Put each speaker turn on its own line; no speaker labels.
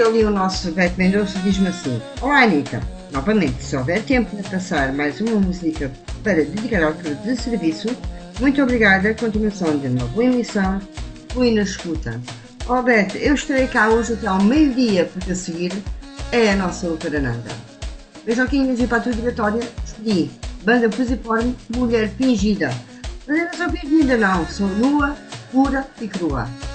ali o nosso Beto Mendonça diz-me assim: Olá Anitta, novamente, se houver tempo de passar mais uma música para dedicar à altura de serviço, muito obrigada, continuação de uma boa emissão, fui na escuta. Oh Beto, eu estarei cá hoje até ao meio-dia, porque a seguir é a nossa outra Nanda. Beijoquinhos e para a tua diretória, escolhi Banda Fusiforme, Mulher Fingida. Mas eu não sou fingida não, sou nua, pura e crua.